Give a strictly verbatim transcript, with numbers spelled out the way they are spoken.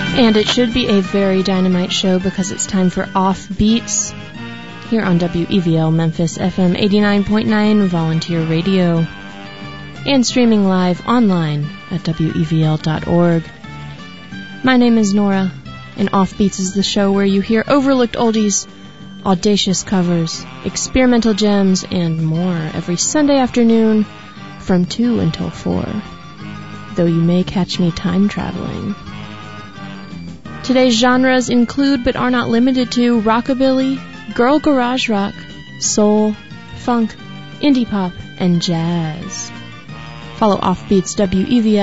And it should be a very dynamite show because it's time for Offbeats here on W E V L Memphis F M eighty-nine point nine Volunteer Radio and streaming live online at W E V L dot org. My name is Nora, and Offbeats is the show where you hear overlooked oldies, audacious covers, experimental gems, and more every Sunday afternoon from two until four, though you may catch me time traveling. Today's genres include, but are not limited to, rockabilly, girl garage rock, soul, funk, indie pop, and jazz. Follow Offbeats W E V L